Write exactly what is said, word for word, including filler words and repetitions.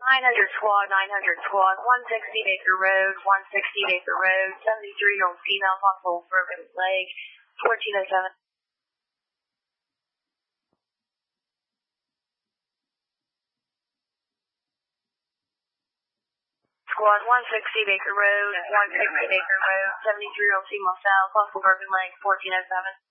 nine hundred squad, nine hundred squad, one sixty Baker Road, one sixty Baker Road, seventy-three-year-old female, possible broken leg, fourteen oh seven. Squad, one sixty Baker Road, one sixty Baker Road, seventy-three-year-old female, south, possible broken leg, fourteen oh seven.